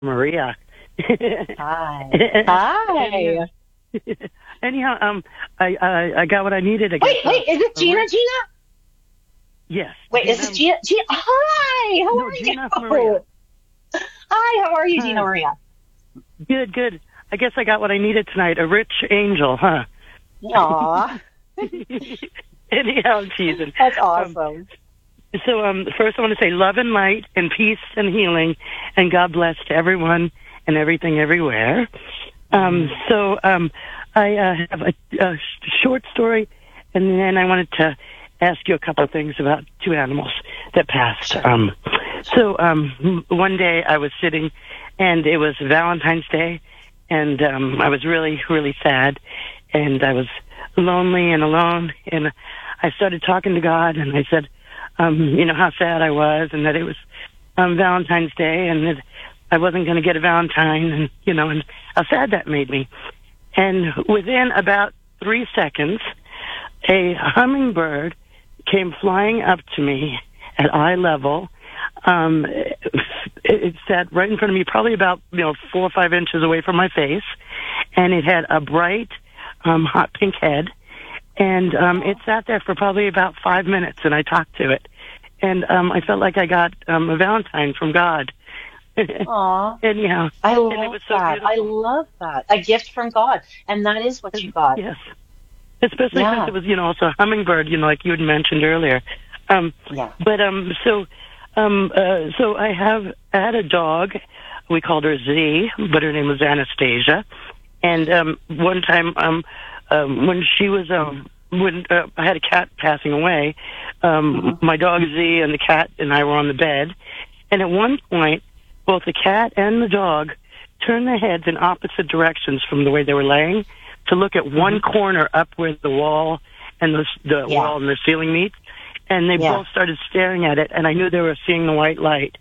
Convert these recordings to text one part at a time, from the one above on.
Maria. Hi. Hi. Anyhow, I got what I needed. Wait, is it Gina? Gina? Yes. Wait, Gina, is this Gina? Gina? Hi, how are Gina you? Maria. Hi, how are you, Gina Maria? Good. I guess I got what I needed tonight. A rich angel, huh? Aw. Anyhow, I'm teasing. That's awesome. First I want to say love and light and peace and healing and God bless to everyone and everything everywhere. I have a short story, and then I wanted to ask you a couple of things about two animals that passed. One day I was sitting, and it was Valentine's Day, and I was really, really sad, and I was lonely and alone, and I started talking to God, and I said, how sad I was, and that it was Valentine's Day, and that I wasn't going to get a Valentine, and how sad that made me. And within about 3 seconds, a hummingbird came flying up to me at eye level. It sat right in front of me, probably about 4 or 5 inches away from my face, and it had a bright, hot pink head. And it sat there for probably about 5 minutes, and I talked to it. And I felt like I got a Valentine from God. Aw. Anyhow, I love it was so that. beautiful. I love that. A gift from God. And that is what you got. Yes. Especially since it was, also a hummingbird, like you had mentioned earlier. Yeah. But, so I had a dog. We called her Z, but her name was Anastasia. And, one time, when she was, I had a cat passing away, my dog Z and the cat and I were on the bed. And at one point, both the cat and the dog turned their heads in opposite directions from the way they were laying to look at one corner up where the wall and the wall and the ceiling meet. And they both started staring at it, and I knew they were seeing the white light.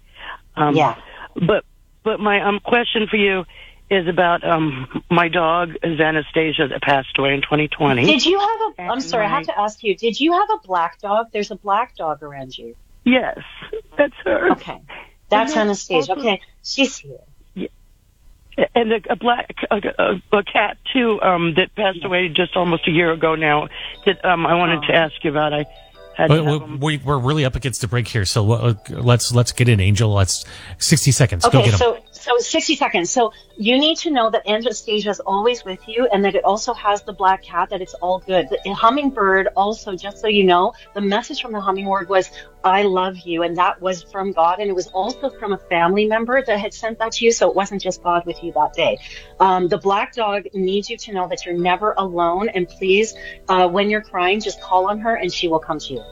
But my question for you is about my dog, Anastasia, that passed away in 2020. Did you have I'm sorry, I have to ask you, did you have a black dog? There's a black dog around you. Yes, that's her. Okay. That's Anastasia. Okay, she's here. Yeah. And a cat, too, that passed away just almost a year ago now, that I wanted to ask you about. We're really up against the break here, so let's get in, Angel. Let's 60 seconds. Okay, go get him. So 60 seconds. So you need to know that Anastasia is always with you, and that it also has the black cat, that it's all good. The hummingbird also, just so you know, the message from the hummingbird was, I love you, and that was from God, and it was also from a family member that had sent that to you, so it wasn't just God with you that day. The black dog needs you to know that you're never alone, and please, when you're crying, just call on her, and she will come to you.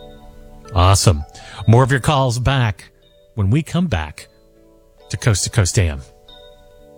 Awesome. More of your calls back when we come back to Coast AM.